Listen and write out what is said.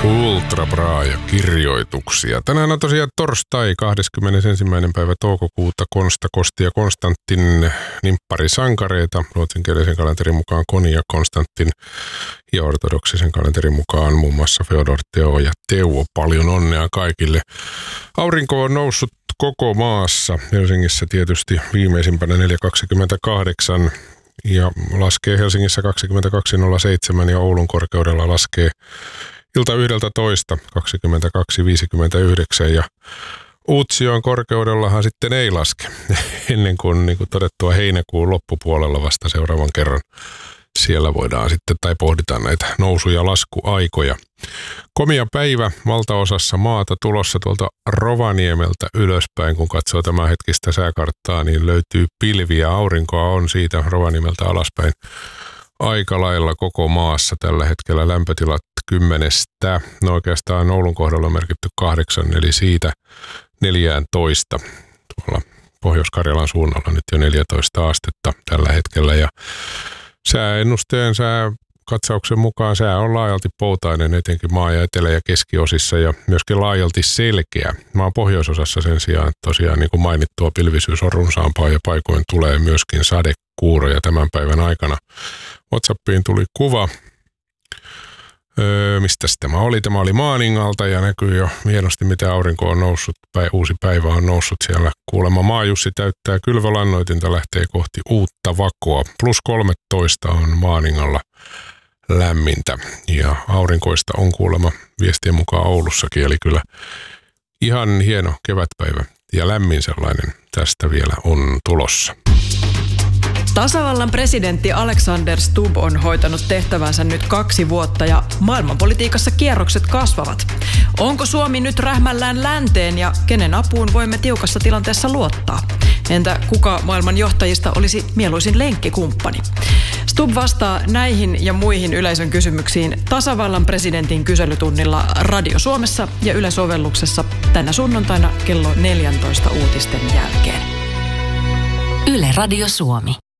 Ultra Bra ja kirjoituksia. Tänään on tosiaan torstai 21. päivä toukokuuta. Konsta, Kosti ja Konstantin nimpparisankareita. Ruotsinkielisen kalenterin mukaan Koni ja Konstantin ja ortodoksisen kalenterin mukaan muun muassa Feodor, Teo ja Teuvo. Paljon onnea kaikille. Aurinko on noussut koko maassa. Helsingissä tietysti viimeisimpänä 4.28 ja laskee Helsingissä 22.07 ja Oulun korkeudella laskee ilta 11, 22.59 ja Uutsioon korkeudellahan sitten ei laske ennen kuin, niin kuin todettua heinäkuun loppupuolella vasta seuraavan kerran. Siellä voidaan sitten tai pohditaan näitä nousu- ja laskuaikoja. Komia päivä valtaosassa maata tulossa tuolta Rovaniemeltä ylöspäin. Kun katsoo tämän hetkistä sääkarttaa, niin löytyy pilviä. Aurinkoa on siitä Rovaniemeltä alaspäin aika lailla koko maassa tällä hetkellä. Lämpötilat 10. No oikeastaan Oulun kohdalla on merkitty 8, eli siitä 14. Tuolla Pohjois-Karjalan suunnalla nyt jo 14 astetta tällä hetkellä. Ja sääennusteen katsauksen mukaan sää on laajalti poutainen etenkin maa- ja etelä- ja keskiosissa ja myöskin laajalti selkeä. Maan pohjoisosassa sen sijaan tosiaan niin kuin mainittua pilvisyys on runsaampaa ja paikoin tulee myöskin sadekuuroja tämän päivän aikana. WhatsAppiin tuli kuva. Mistäs tämä oli? Tämä oli Maaningalta ja näkyy jo hienosti, miten aurinko on noussut. Uusi päivä on noussut siellä. Kuulemma Maajussi täyttää kylvölannoitinta, lähtee kohti uutta vakoa. +13 on Maaningalla lämmintä ja aurinkoista on kuulemma viestien mukaan Oulussakin. Eli kyllä ihan hieno kevätpäivä ja lämmin sellainen tästä vielä on tulossa. Tasavallan presidentti Alexander Stubb on hoitanut tehtävänsä nyt 2 vuotta ja maailmanpolitiikassa kierrokset kasvavat. Onko Suomi nyt rähmällään länteen ja kenen apuun voimme tiukassa tilanteessa luottaa? Entä kuka maailman johtajista olisi mieluisin lenkkikumppani? Stubb vastaa näihin ja muihin yleisön kysymyksiin tasavallan presidentin kyselytunnilla Radio Suomessa ja Yle-sovelluksessa tänä sunnuntaina kello 14 uutisten jälkeen. Yle Radio Suomi.